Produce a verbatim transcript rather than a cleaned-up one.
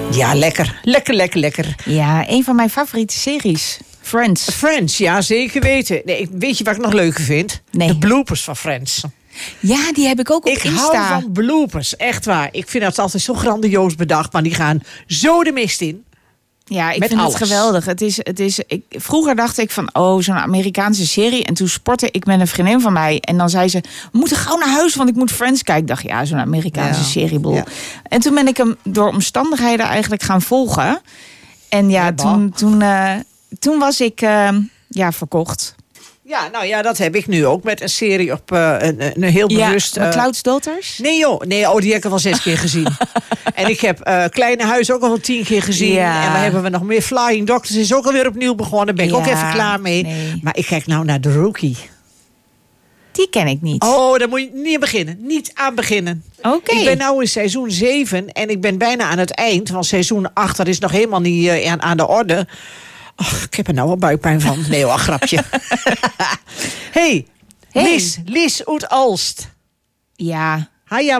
Ja, lekker. Lekker, lekker, lekker. Ja, een van mijn favoriete series. Friends. Friends, ja, zeker weten. Nee, weet je wat ik nog leuker vind? Nee. De bloopers van Friends. Ja, die heb ik ook op Ik Insta. hou van bloopers, echt waar. Ik vind dat altijd zo grandioos bedacht, maar die gaan zo de mist in. Ja, ik Met vind alles. het geweldig. Het is, het is, ik, vroeger dacht ik van, oh, zo'n Amerikaanse serie. En toen sportte ik met een vriendin van mij. En dan zei ze, we moeten gauw naar huis, want ik moet Friends kijken. Ik dacht, ja, zo'n Amerikaanse Ja. serie. Boel. Ja. En toen ben ik hem door omstandigheden eigenlijk gaan volgen. En ja, Ja, bah. toen, toen, uh, toen was ik uh, ja, verkocht. Ja, nou ja, dat heb ik nu ook met een serie op uh, een, een heel bewust... Ja, uh, Cloud's Daughters? Nee joh, nee, oh, die heb ik al wel zes keer gezien. En ik heb uh, Kleine Huis ook al wel tien keer gezien. Ja. En we hebben we nog meer. Flying Doctors is ook alweer opnieuw begonnen. Daar ben ik Ja, ook even klaar mee. nee. Maar ik kijk nou naar The Rookie. Die ken ik niet. Oh, daar moet je niet aan beginnen. Niet aan beginnen. Oké. Ik ben nou in seizoen zeven en ik ben bijna aan het eind. Want seizoen acht, dat is nog helemaal niet uh, aan, aan de orde. Ach, ik heb er nou wel buikpijn van. Nee hoor, grapje. hey, Hey. Lies, Lies uit Alst. Ja. Haja